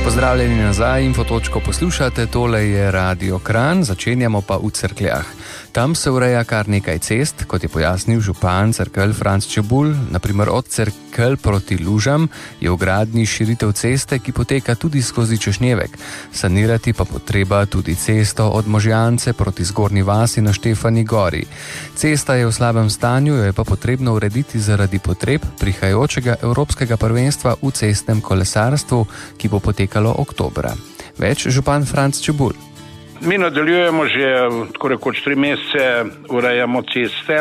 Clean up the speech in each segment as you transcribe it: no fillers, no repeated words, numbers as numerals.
Pozdravljeni nazaj, Infotočko poslušate, tole je Radio Kranj, začenjamo pa v Cerkljah. Tam se ureja kar nekaj cest, kot je pojasnil župan Cerkelj Franc Čebulj. Naprimer od Cerkelj proti Lužam je v gradnji širitev ceste, ki poteka tudi skozi Češnjevek. Sanirati pa potreba tudi cesto od Možjance proti Zgornji vasi na Štefani gori. Cesta je v slabem stanju, jo je pa potrebno urediti zaradi potreb prihajajočega evropskega prvenstva v cestnem kolesarstvu, ki bo potekalo oktobra. Več župan Franc Čebulj. Mi nadaljujemo že tako rekoč 3 mesece, urejamo ceste.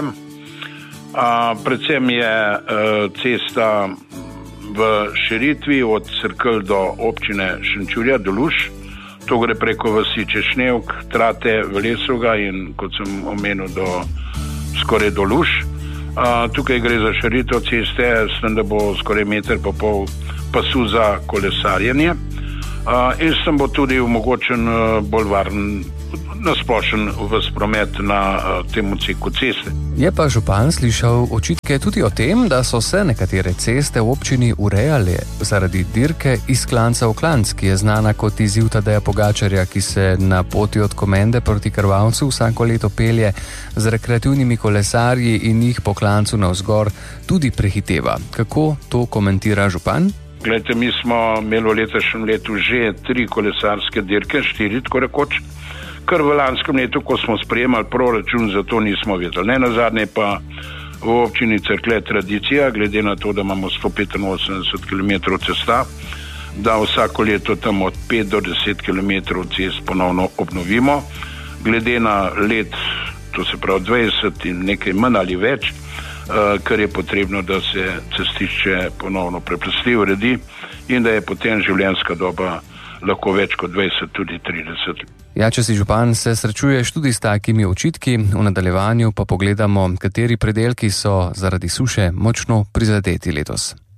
Predvsem je cesta v širitvi od Cerkelj do občine Šenčurja do Luž. To gre preko vasi Češnjevk, Trate, Velesovega in kot sem omenil skoraj do Luž. Tukaj gre za širitev ceste, s tem, da bo skoraj 1,5 metra pasu za kolesarjenje. In sem bo tudi omogočen bolj varen nasplošen promet na tem odseku ceste. Je pa župan slišal očitke tudi o tem, da so se nekatere ceste v občini urejale zaradi dirke iz klanca v klanc, ki je znana kot izziv Tadeja Pogačarja, ki se na poti od Komende proti Krvavcu vsako leto pelje z rekreativnimi kolesarji in jih po klancu navzgor tudi prehiteva. Kako to komentira župan? Glejte, mi smo imeli v letošnjem letu že 3 kolesarske dirke, 4 tako rekoč, kar v lanskem letu, ko smo sprejemali proračun, za to nismo vedeli. Ne nazadnje pa v občini Cerklje tradicija, glede na to, da imamo 185 km cesta, da vsako leto tam od 5 do 10 km cest ponovno obnovimo. Glede na let, to se pravi 20 in nekaj manj ali več, kar je potrebno, da se cestišče ponovno preplasti, uredi in da je potem življenjska doba lahko več kot 20, tudi 30. Ja, če si župan, se srečuješ tudi s takimi očitki, v nadaljevanju pa pogledamo, kateri predelki so zaradi suše močno prizadeti letos.